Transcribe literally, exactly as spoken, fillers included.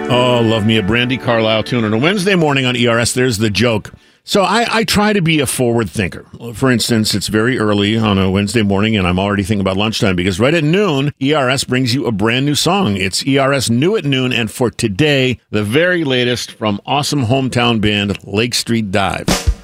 Oh, love me a Brandi Carlile tune on a Wednesday morning on E R S. There's the joke. So I, I try to be a forward thinker. For instance, it's very early on a Wednesday morning, and I'm already thinking about lunchtime because right at noon, E R S brings you a brand new song. It's E R S New at Noon, and for today, the very latest from awesome hometown band Lake Street Dive.